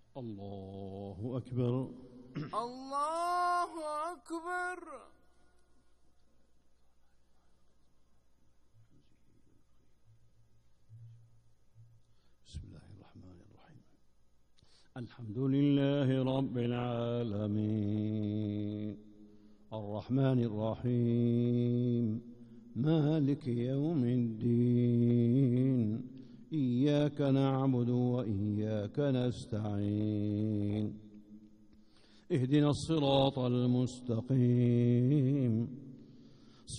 الله أكبر. الله أكبر. بسم الله الرحمن الرحيم. الحمد لله رب العالمين الرحمن الرحيم مالك يوم الدين إياك نعبد وإياك نستعين اهدنا الصراط المستقيم